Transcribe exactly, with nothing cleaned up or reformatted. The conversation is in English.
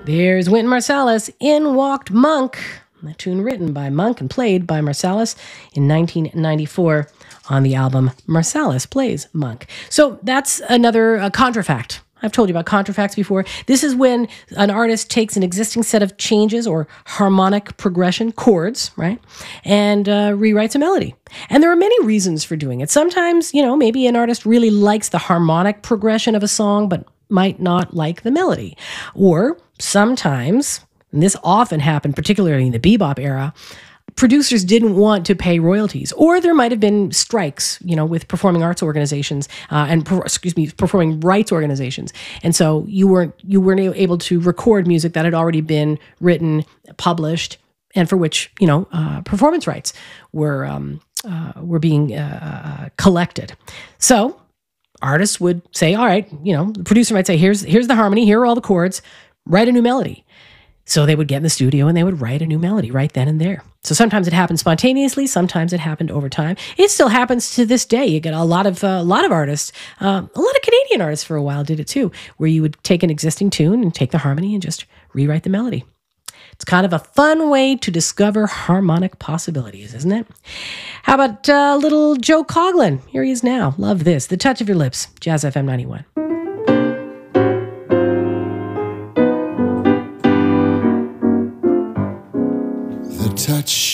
There's Wynton Marsalis, In Walked Monk, a tune written by Monk and played by Marsalis in nineteen ninety-four on the album Marsalis Plays Monk. So that's another uh, contrafact. I've told you about contrafacts before. This is when an artist takes an existing set of changes or harmonic progression, chords, right, and uh, rewrites a melody. And there are many reasons for doing it. Sometimes, you know, maybe an artist really likes the harmonic progression of a song, but might not like the melody. Or sometimes, and this often happened, particularly in the bebop era, producers didn't want to pay royalties, or there might have been strikes, you know, with performing arts organizations uh, and per, excuse me, performing rights organizations, and so you weren't you weren't able to record music that had already been written, published, and for which you know uh, performance rights were um, uh, were being uh, collected. So artists would say, all right, you know, the producer might say, here's here's the harmony, here are all the chords, write a new melody. So they would get in the studio and they would write a new melody right then and there. So sometimes it happened spontaneously, sometimes it happened over time. It still happens to this day. You get a lot of uh, a lot of artists, um, a lot of Canadian artists for a while did it too, where you would take an existing tune and take the harmony and just rewrite the melody. It's kind of a fun way to discover harmonic possibilities, isn't it? How about uh, little Joe Coughlin? Here he is now. Love this. The Touch of Your Lips, Jazz F M ninety-one.